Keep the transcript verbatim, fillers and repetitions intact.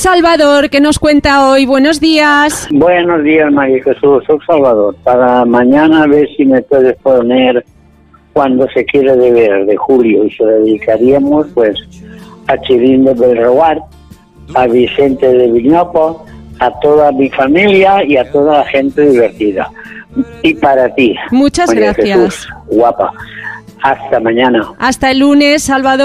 Salvador, ¿qué nos cuenta hoy? Buenos días. Buenos días, María Jesús. Soy Salvador. Para mañana a ver si me puedes poner Cuando se quiere de ver, de Julio, y se lo dedicaríamos pues a Chirín de Belrobar, a Vicente de Viñopo, a toda mi familia y a toda la gente divertida. Y para ti, muchas María gracias. Jesús, guapa. Hasta mañana. Hasta el lunes, Salvador.